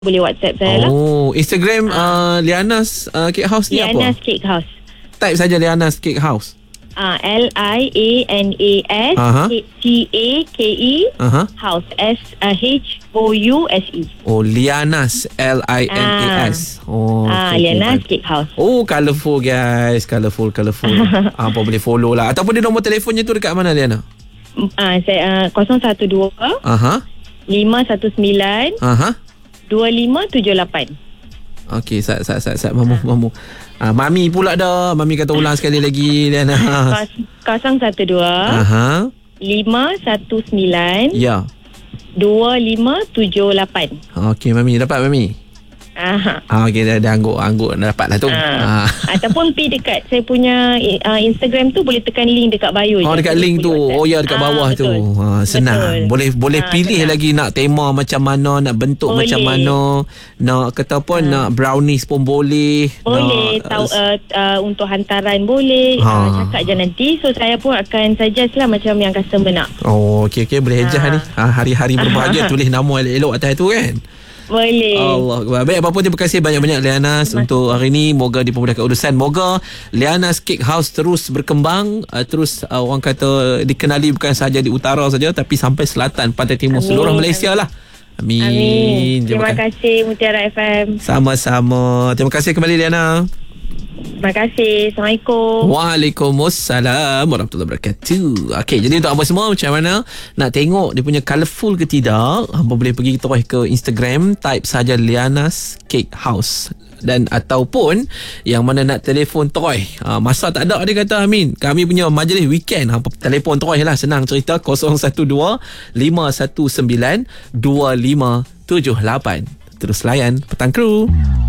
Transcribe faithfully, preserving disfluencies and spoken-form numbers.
boleh WhatsApp saya lah. Oh, Instagram uh, Liana's uh, Cake House ni apa? Liana's Cake House. Type saja Liana's Cake House. Ah, uh, L I A N A S T A K E uh-huh. House S uh, H O U S E. Oh, Liana's L I N A S. Oh, ah, okay, Liana's okay. Cake House. Oh, colourful guys, colourful, colourful. ah, apa boleh follow lah. Ataupun dia nombor telefonnya tu dekat mana Liana? Ah, saya uh, kosong satu dua Aha. lima satu sembilan Aha. dua lima tujuh lapan. Okey, sat sat sat sat mamu mamu. Ah, mami pula dah. Mami kata ulang sekali lagi Liana. kosong satu dua Aha. lima satu sembilan Ya. dua lima tujuh lapan. Okey, mami dapat mami. Aha. Ah, okey dah, dah angguk angguk dah dapat lah tu. Ah. Ah. Ataupun pergi dekat saya punya uh, Instagram tu, boleh tekan link dekat bio. Oh, dekat link tu. Oh ya, dekat bawah ah, tu. Ha, senang. Betul. Boleh boleh ah, pilih senang. Lagi nak tema macam mana, nak bentuk boleh. Macam mana, nak kata pun ah. nak brownies pun boleh. Boleh. Nak, tahu uh, uh, untuk hantaran boleh. Ha. Uh, cakap je nanti. So saya pun akan suggest lah macam yang customer nak. Oh, okey okey, boleh hejah ah. ni. Ha, hari-hari berbahagia tulis nama elok-elok atas tu kan. Boleh. Allah. Baik, apa pun terima kasih banyak-banyak Liana's untuk hari ini. Moga dipermudahkan urusan. Moga Liana's Cake House terus berkembang, uh, terus uh, orang kata dikenali bukan sahaja di utara saja, tapi sampai selatan, pantai timur, Amin. Seluruh Malaysia lah. Amin. Amin. Terima, terima kasih Mutiara F M. Sama-sama. Terima kasih kembali Liana. Terima kasih. Assalamualaikum. Waalaikumsalam warahmatullahi wabarakatuh. Okey, jadi untuk apa semua, macam mana nak tengok dia punya colourful ke tidak, hampa boleh pergi terus ke Instagram, type saja Liana's Cake House. Dan ataupun yang mana nak telefon terus, ha, masa tak ada, dia kata Amin, kami punya majlis weekend, hampa telefon terus lah, senang cerita kosong satu dua lima satu sembilan dua lima tujuh lapan. Terus layan Petang Kru.